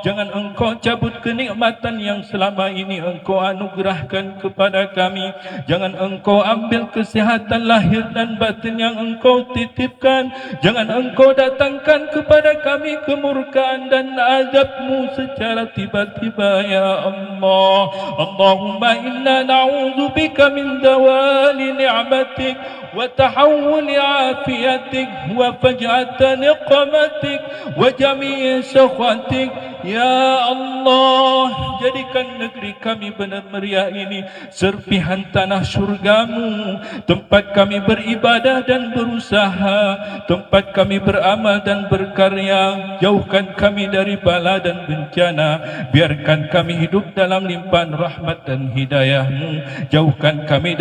jangan Engkau cabut kenikmatan yang selama ini Engkau anugerahkan kepada kami. Jangan Engkau ambil kesihatan lahir dan batin yang Engkau titipkan. Jangan Engkau datangkan kepada kami kemurkaan dan azab-Mu secara tiba-tiba ya Allah. Allahumma inna na'udzubika min zawali ni'matik wa tahawuli afiyatik wa faj'ata niqmatik wa jami'i sakhatik. Ya Allah, jadikan negeri kami benar meriah ini serpihan tanah syurga-Mu, tempat kami beribadah dan berusaha, tempat kami beramal dan berkarya. Jauhkan kami dari bala dan bencana, biarkan kami hidup dalam limpahan rahmat dan hidayah-Mu. Jauhkan kami